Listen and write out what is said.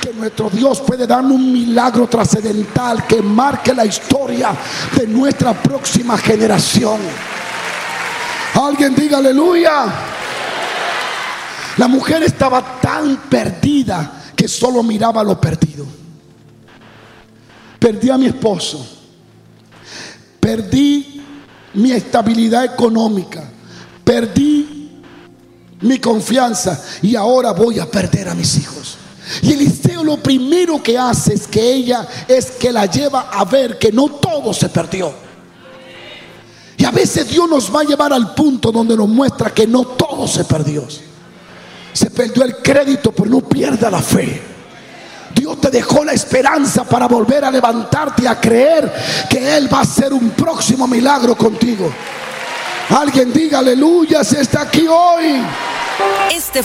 que nuestro Dios puede darnos un milagro trascendental que marque la historia de nuestra próxima generación. Alguien diga aleluya. La mujer estaba tan perdida que solo miraba lo perdido. Perdí a mi esposo, perdí mi estabilidad económica, perdí mi confianza y ahora voy a perder a mis hijos. Y Eliseo lo primero que hace es que la lleva a ver que no todo se perdió. Y a veces Dios nos va a llevar al punto donde nos muestra que no todo se perdió. Se perdió el crédito, pero no pierda la fe. Dios te dejó la esperanza para volver a levantarte y a creer que Él va a hacer un próximo milagro contigo. Alguien diga aleluya si está aquí hoy. Este